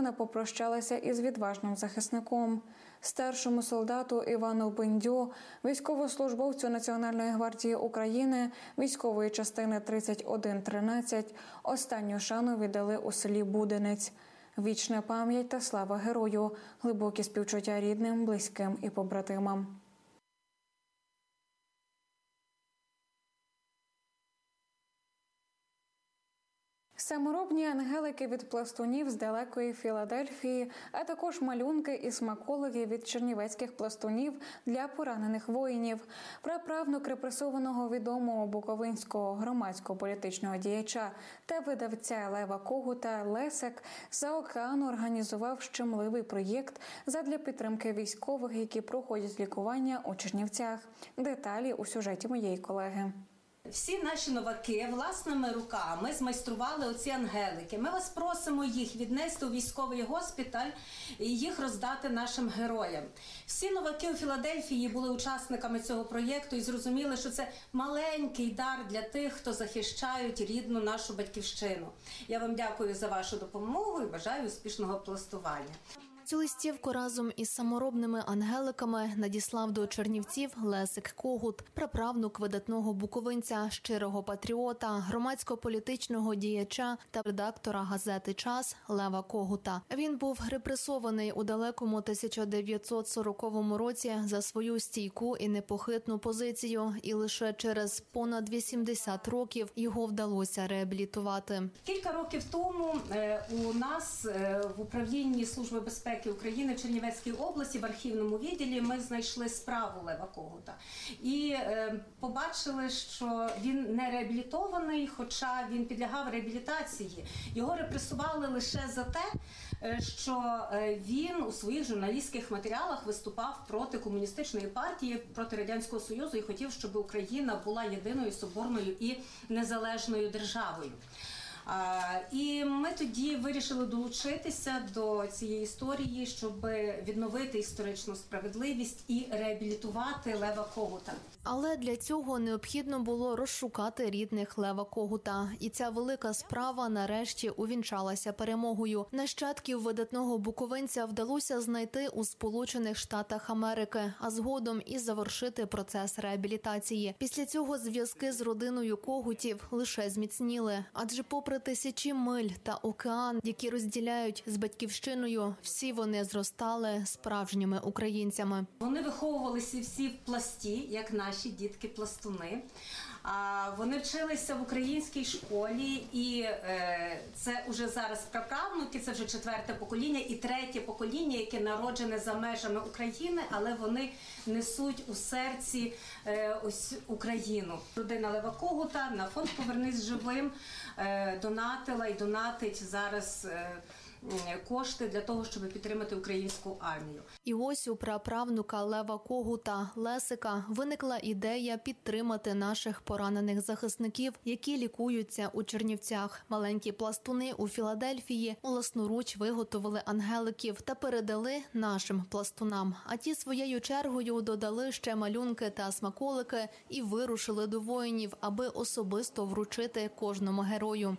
Вона попрощалася із відважним захисником. Старшому солдату Івану Бендю, військовослужбовцю Національної гвардії України, військової частини 3113, останню шану віддали у селі Буденець. Вічна пам'ять та слава герою, глибокі співчуття рідним, близьким і побратимам. Саморобні ангелики від пластунів з далекої Філадельфії, а також малюнки і смаколики від чернівецьких пластунів для поранених воїнів. Праправнук репресованого відомого буковинського громадсько-політичного діяча та видавця Лева Когута Лесик з-за океану організував щемливий проєкт задля підтримки військових, які проходять лікування у Чернівцях. Деталі у сюжеті моєї колеги. Всі наші новаки власними руками змайстрували оці ангелики. Ми вас просимо їх віднести у військовий госпіталь і їх роздати нашим героям. Всі новаки у Філадельфії були учасниками цього проєкту і зрозуміли, що це маленький дар для тих, хто захищають рідну нашу батьківщину. Я вам дякую за вашу допомогу і бажаю успішного пластування. Цю листівку разом із саморобними ангеликами надіслав до Чернівців Лесик Когут, праправнук видатного буковинця, щирого патріота, громадсько-політичного діяча та редактора газети «Час» Лева Когута. Він був репресований у далекому 1940 році за свою стійку і непохитну позицію, і лише через понад 80 років його вдалося реабілітувати. Кілька років тому у нас в управлінні Служби безпеки України в Чернівецькій області в архівному відділі ми знайшли справу Лева Когута і побачили, що він не реабілітований, хоча він підлягав реабілітації. Його репресували лише за те, що він у своїх журналістських матеріалах виступав проти комуністичної партії, проти Радянського Союзу і хотів, щоб Україна була єдиною, соборною і незалежною державою. І ми тоді вирішили долучитися до цієї історії, щоб відновити історичну справедливість і реабілітувати Лева Когута. Але для цього необхідно було розшукати рідних Лева Когута. І ця велика справа нарешті увінчалася перемогою. Нащадків видатного буковинця вдалося знайти у Сполучених Штатах Америки, а згодом і завершити процес реабілітації. Після цього зв'язки з родиною Когутів лише зміцніли. Адже попри тисячі миль та океан, які розділяють з батьківщиною, всі вони зростали справжніми українцями. Вони виховувалися всі в пласті, як наші дітки-пластуни. Вони вчилися в українській школі, і це вже зараз праправнуки, це вже 4-те покоління і 3-те покоління, яке народжене за межами України, але вони несуть у серці ось Україну. Родина Лева Когута на фонд «Повернись живим» донатила і донатить зараз кошти для того, щоб підтримати українську армію. І ось у праправнука Лева Когута Лесика виникла ідея підтримати наших поранених захисників, які лікуються у Чернівцях. Маленькі пластуни у Філадельфії власноруч виготовили ангеликів та передали нашим пластунам. А ті своєю чергою додали ще малюнки та смаколики і вирушили до воїнів, аби особисто вручити кожному герою.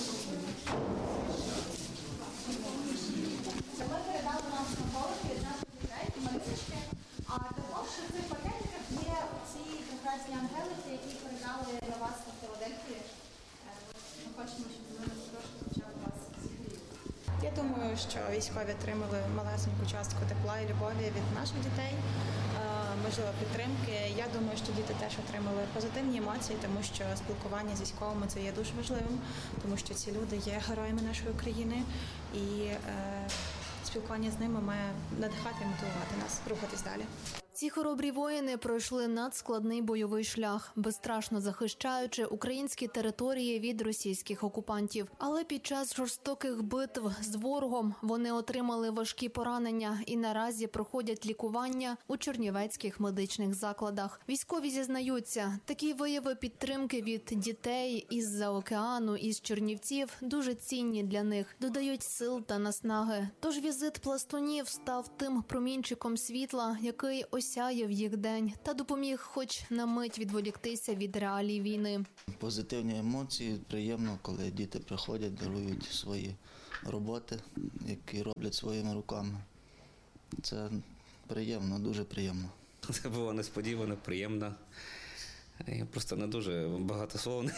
А також у цих пакетиках є ці прекрасні ангелики, які передали для вас у Філадельфії. Ми хочемо, щоб вони трошки почали вас зігріти. Я думаю, що військові отримали малесеньку частку тепла і любові від наших дітей, можливо, підтримки. Я думаю, що діти теж отримали позитивні емоції, тому що спілкування з військовими – це є дуже важливим, тому що ці люди є героями нашої країни, і спілкування з ними має надихати і мотивувати нас рухатись далі. Ці хоробрі воїни пройшли надскладний бойовий шлях, безстрашно захищаючи українські території від російських окупантів. Але під час жорстоких битв з ворогом вони отримали важкі поранення і наразі проходять лікування у чернівецьких медичних закладах. Військові зізнаються, такі вияви підтримки від дітей із-за океану, із Чернівців дуже цінні для них, додають сил та наснаги. Тож візит пластунів став тим промінчиком світла, який осяяв їх день та допоміг хоч на мить відволіктися від реалій війни. Позитивні емоції, приємно, коли діти приходять, дарують свої роботи, які роблять своїми руками. Це приємно, дуже приємно. Це було несподівано, приємно. Я просто не дуже багатословний.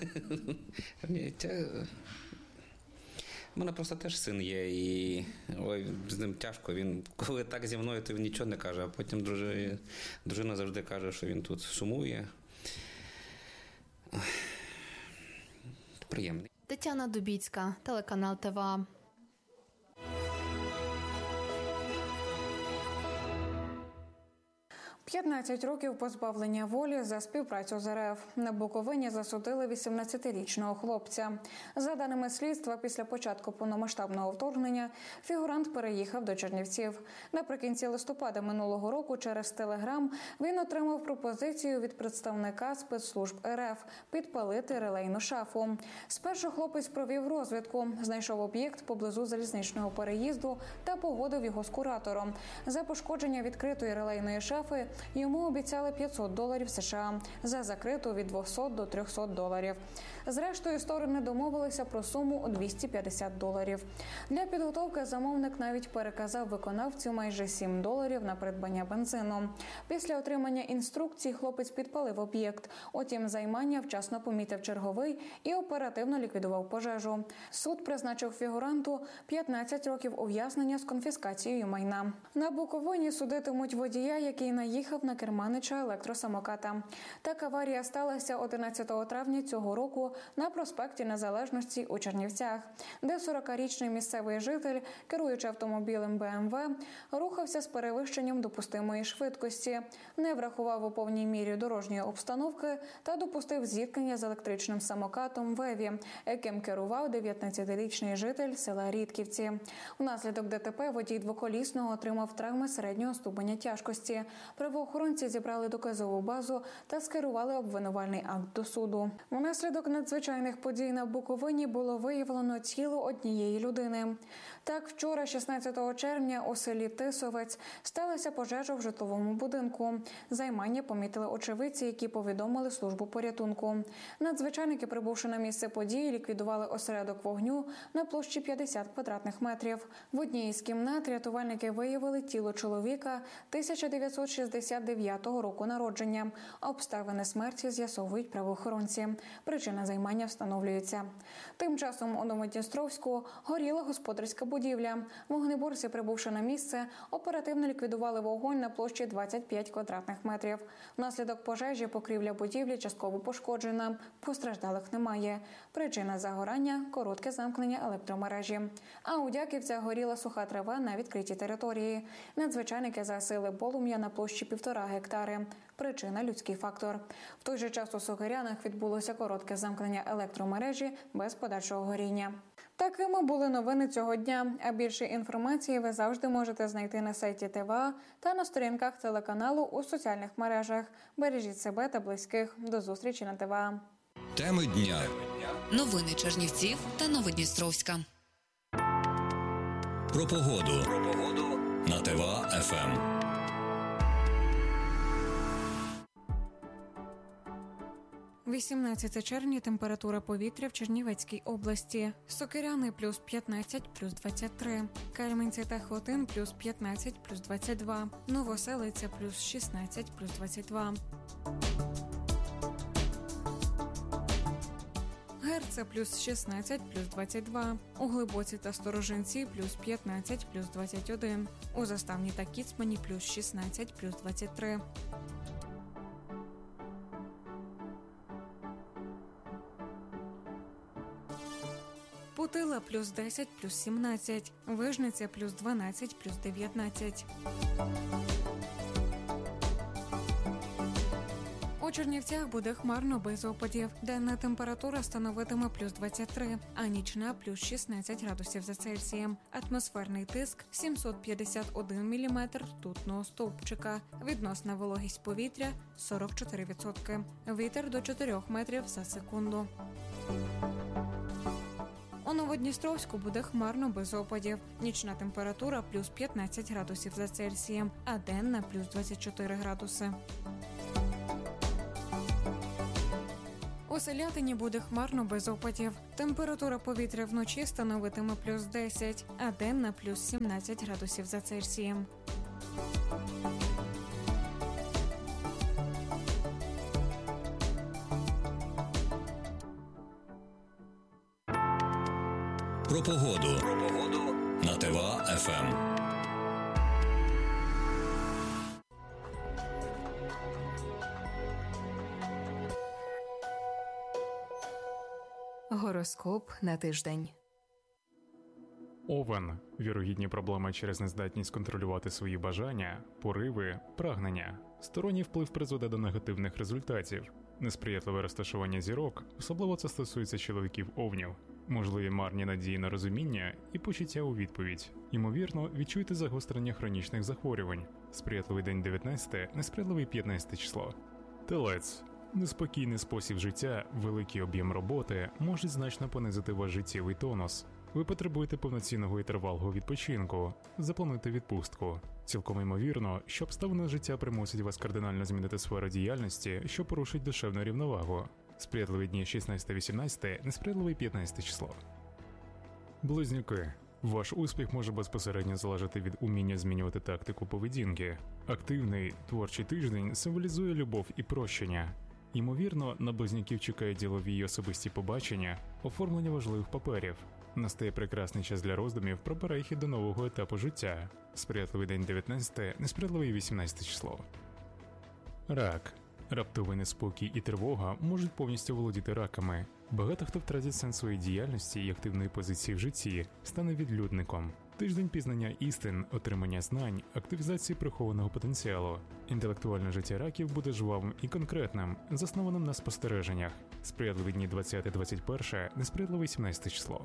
У мене просто теж син є, і з ним тяжко. Він, коли так зі мною, то він нічого не каже, а потім дружина завжди каже, що він тут сумує. Приємний. Тетяна Дубіцька, телеканал ТВА. 15 років позбавлення волі за співпрацю з РФ. На Буковині засудили 18-річного хлопця. За даними слідства, після початку повномасштабного вторгнення фігурант переїхав до Чернівців. Наприкінці листопада минулого року через Телеграм він отримав пропозицію від представника спецслужб РФ підпалити релейну шафу. Спершу хлопець провів розвідку, знайшов об'єкт поблизу залізничного переїзду та погодив його з куратором. За пошкодження відкритої релейної шафи йому обіцяли $500 США, за закриту від $200 до $300. Зрештою, сторони домовилися про суму у $250. Для підготовки замовник навіть переказав виконавцю майже $7 на придбання бензину. Після отримання інструкцій хлопець підпалив об'єкт. Утім, займання вчасно помітив черговий і оперативно ліквідував пожежу. Суд призначив фігуранту 15 років ув'язнення з конфіскацією майна. На Буковині судитимуть водія, який наїхав на керманича електросамоката. Так аварія сталася 11 травня цього року на проспекті Незалежності у Чернівцях, де 40-річний місцевий житель, керуючи автомобілем БМВ, рухався з перевищенням допустимої швидкості, не врахував у повній мірі дорожньої обстановки та допустив зіткнення з електричним самокатом «Веві», яким керував 19-річний житель села Рідківці. Внаслідок ДТП водій двоколісного отримав травми середнього ступеня тяжкості. Правоохоронці зібрали доказову базу та скерували обвинувальний акт до суду. Внаслідок надзвичайних подій на Буковині було виявлено тіло однієї людини. Так, вчора, 16 червня, у селі Тисовець сталася пожежа в житловому будинку. Займання помітили очевидці, які повідомили службу порятунку. Надзвичайники, прибувши на місце події, ліквідували осередок вогню на площі 50 квадратних метрів. В одній із кімнат рятувальники виявили тіло чоловіка 1969 року народження. Обставини смерті з'ясовують правоохоронці. Причина займання встановлюється. Тим часом у Новодністровську горіла господарська будівля. Вогнеборці, прибувши на місце, оперативно ліквідували вогонь на площі 25 квадратних метрів. Внаслідок пожежі покрівля будівлі частково пошкоджена. Постраждалих немає. Причина загорання – коротке замкнення електромережі. А у Дяківцях горіла суха трава на відкритій території. Надзвичайники загасили полум'я на площі 1,5 гектари. Причина – людський фактор. В той же час у Сокирянах відбулося коротке замкнення електромережі без подальшого горіння. Такими були новини цього дня. А більше інформації ви завжди можете знайти на сайті ТВА та на сторінках телеканалу у соціальних мережах. Бережіть себе та близьких. До зустрічі на ТВА. Теми дня. Новини Чернівців та Новодністровська. Про погоду. На ТВА-ФМ. 18 червня, температура повітря в Чернівецькій області. Сокиряни – плюс 15, плюс 23. Кельменці та Хотин – плюс 15, плюс 22. Новоселиця – плюс 16, плюс 22. Герце – плюс 16, плюс 22. У Глибоці та Сторожинці – плюс 15, плюс 21. У Заставні та Кіцмані – плюс 16, плюс 23. Путила – плюс 10, плюс 17. Вижниця – плюс 12, плюс 19. У Чернівцях буде хмарно без опадів. Денна температура становитиме плюс 23, а нічна – плюс 16 градусів за Цельсієм. Атмосферний тиск – 751 міліметр ртутного стовпчика. Відносна вологість повітря – 44%. Вітер до 4 метрів за секунду. У Новодністровську буде хмарно без опадів. Нічна температура – плюс 15 градусів за Цельсієм, а денна – плюс 24 градуси. У Селятині буде хмарно без опадів. Температура повітря вночі становитиме плюс 10, а денна плюс 17 градусів за Цельсієм. Про погоду на ТВА-ФМ. Гороскоп на тиждень. Овен. Вірогідні проблеми через нездатність контролювати свої бажання, пориви, прагнення. Сторонній вплив призведе до негативних результатів. Несприятливе розташування зірок, особливо це стосується чоловіків-овнів. Можливі марні надії на розуміння і почуття у відповідь. Ймовірно, відчуєте загострення хронічних захворювань. Сприятливий день 19, несприятливий 15 число. Телець. Неспокійний спосіб життя, великий об'єм роботи можуть значно понизити ваш життєвий тонус. Ви потребуєте повноцінного і тривалого відпочинку. Заплануйте відпустку. Цілком ймовірно, що обставини життя примусять вас кардинально змінити сферу діяльності, що порушить душевну рівновагу. Сприятливі дні 16-18, несприятливий 15 число. Близнюки. Ваш успіх може безпосередньо залежати від уміння змінювати тактику поведінки. Активний, творчий тиждень символізує любов і прощення. Ймовірно, на близнюків чекають ділові й особисті побачення, оформлення важливих паперів. Настає прекрасний час для роздумів про перехід до нового етапу життя. Сприятливий день 19, несприятливий 18 число. Рак. Раптовий неспокій і тривога можуть повністю володіти раками. Багато хто втратить сенс своєї діяльності і активної позиції в житті, стане відлюдником. Тиждень пізнання істин, отримання знань, активізації прихованого потенціалу. Інтелектуальне життя раків буде жвавим і конкретним, заснованим на спостереженнях. Сприятливі дні 20-21, несприятливий 17 число.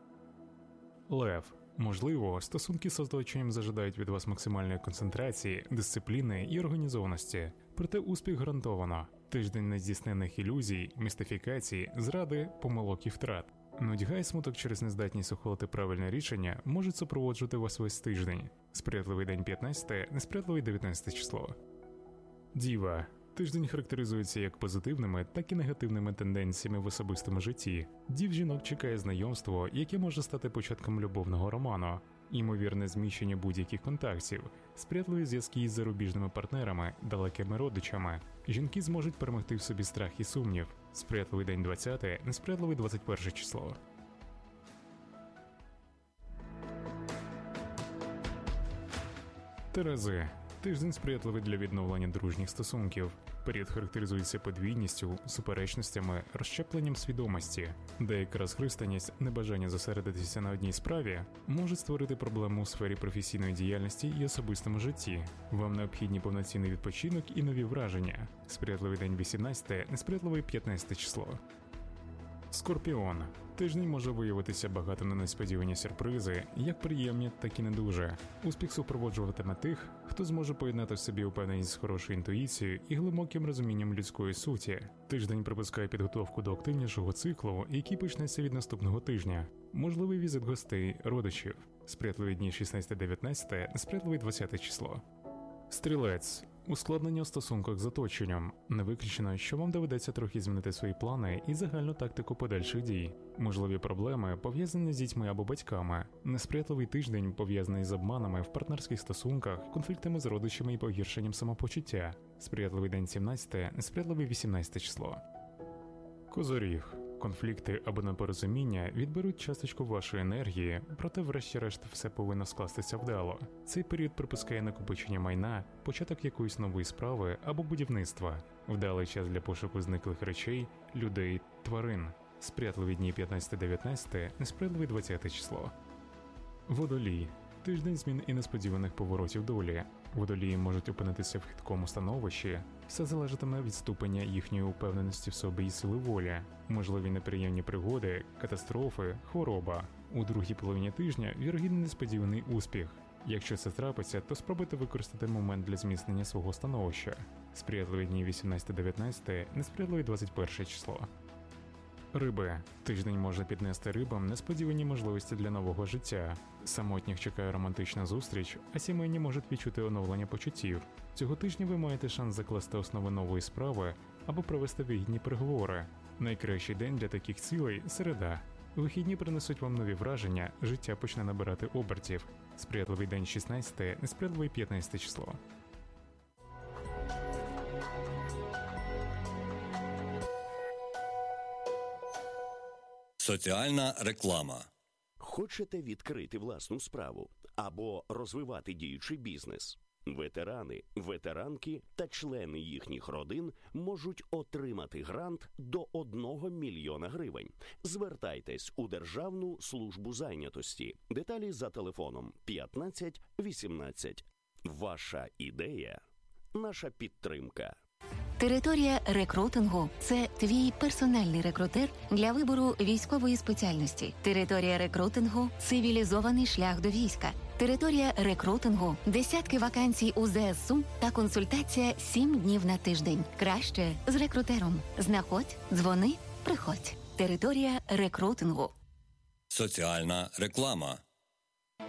Лев. Можливо, стосунки з оточенням зажадають від вас максимальної концентрації, дисципліни і організованості. Проте успіх гарантовано. Тиждень нездійснених ілюзій, містифікацій, зради, помилок і втрат. Нудьга і смуток через нездатність ухвалити правильне рішення можуть супроводжувати вас весь тиждень. Сприятливий день 15, несприятливий 19 число. Діва. Тиждень характеризується як позитивними, так і негативними тенденціями в особистому житті. Дів жінок чекає знайомство, яке може стати початком любовного роману. Ймовірне зміщення будь-яких контактів, сприятливі зв'язки із зарубіжними партнерами, далекими родичами. Жінки зможуть перемогти в собі страх і сумнів. Сприятливий день 20, несприятливий 21 число. Терези. Тиждень сприятливий для відновлення дружніх стосунків. Період характеризується подвійністю, суперечностями, розщепленням свідомості. Деяка розхристаність, небажання зосередитися на одній справі можуть створити проблему у сфері професійної діяльності і особистому житті. Вам необхідні повноцінний відпочинок і нові враження. Сприятливий день 18, несприятливий 15 число. Скорпіон. Тиждень може виявитися багато на несподівані сюрпризи, як приємні, так і не дуже. Успіх супроводжуватиме тих, хто зможе поєднати в собі упевненість з хорошою інтуїцією і глибоким розумінням людської суті. Тиждень припускає підготовку до активнішого циклу, який почнеться від наступного тижня. Можливий візит гостей, родичів. Сприятливі дні 16-19, несприятливий 20 число. Стрілець. Ускладнення у стосунках з оточенням. Не виключено, що вам доведеться трохи змінити свої плани і загальну тактику подальших дій. Можливі проблеми, пов'язані з дітьми або батьками. Несприятливий тиждень, пов'язаний з обманами в партнерських стосунках, конфліктами з родичами і погіршенням самопочуття. Сприятливий день 17, несприятливий 18 число. Козоріг. Конфлікти або непорозуміння відберуть часточку вашої енергії, проте врешті-решт все повинно скластися вдало. Цей період припускає накопичення майна, початок якоїсь нової справи або будівництва, вдалий час для пошуку зниклих речей, людей, тварин. Сприятливі дні 15-19, несприятливий 20 число. Водолій. Тиждень змін і несподіваних поворотів долі. Водолії можуть опинитися в хиткому становищі. Все залежатиме від ступеня їхньої упевненості в собі і сили волі. Можливі неприємні пригоди, катастрофи, хвороба. У другій половині тижня вірогідний несподіваний успіх. Якщо це трапиться, то спробуйте використати момент для зміцнення свого становища. Сприятливі дні 18-19, несприятливий 21 число. Риби. Тиждень може піднести рибам несподівані можливості для нового життя. Самотніх чекає романтична зустріч, а сімейні можуть відчути оновлення почуттів. Цього тижня ви маєте шанс закласти основи нової справи або провести вигідні переговори. Найкращий день для таких цілей – середа. Вихідні принесуть вам нові враження, життя почне набирати обертів. Сприятливий день 16, несприятливий 15 число. Соціальна реклама. Хочете відкрити власну справу або розвивати діючий бізнес? Ветерани, ветеранки та члени їхніх родин можуть отримати грант до 1 мільйона гривень. Звертайтесь у Державну службу зайнятості. Деталі за телефоном 15 18. Ваша ідея – наша підтримка. Територія рекрутингу – це твій персональний рекрутер для вибору військової спеціальності. Територія рекрутингу – цивілізований шлях до війська. Територія рекрутингу – десятки вакансій у ЗСУ та консультація 7 днів на тиждень. Краще з рекрутером. Знаходь, дзвони, приходь. Територія рекрутингу. Соціальна реклама.